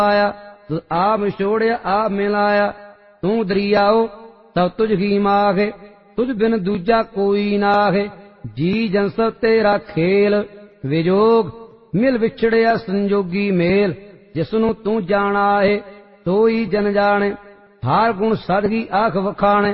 आया, तुझ आप छोड़िया आप मिलाया। तू दरियाओ तब तुझ की माखे, तुझ बिन दूजा कोई नाहे। जी जंस तेरा खेल विजोग, मिल विछड़िया संजोगी मेल। जिसनू तू जाना है सोई जन जाने, हार गुण सादगी आख वखाणे।